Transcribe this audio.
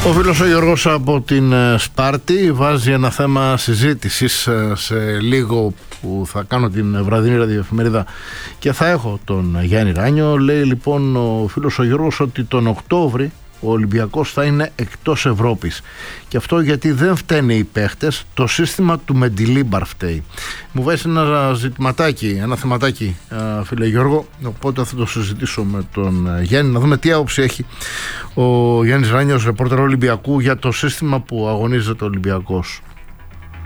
Ο φίλος ο Γιώργος από την Σπάρτη βάζει ένα θέμα συζήτησης σε λίγο που θα κάνω την βραδινή ραδιοεφημερίδα και θα έχω τον Γιάννη Ράνιο. Λέει λοιπόν ο φίλος ο Γιώργος ότι τον Οκτώβρη ο Ολυμπιακός θα είναι εκτός Ευρώπης. Και αυτό γιατί δεν φταίνε οι παίχτες, το σύστημα του Μεντιλίμπαρ φταίει. Μου βάζει ένα ζητηματάκι, ένα θεματάκι, φίλε Γιώργο, οπότε θα το συζητήσω με τον Γιάννη, να δούμε τι άποψη έχει ο Γιάννης Ράνιος, ρεπόρτερ Ολυμπιακού, για το σύστημα που αγωνίζεται ο Ολυμπιακός.